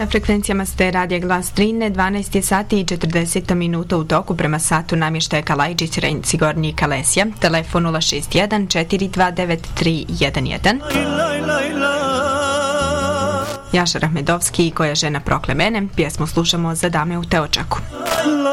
Na frekvencijama ste Radija Glas Drine, 12 je sati i 40 minuta u toku prema satu namještaja Kalajđić, Renci, Gornji i Kalesija. Telefon 061 429 311. Jaša Rahmedovski i Koja žena prokle mene. Pjesmu slušamo Za dame u Teočaku.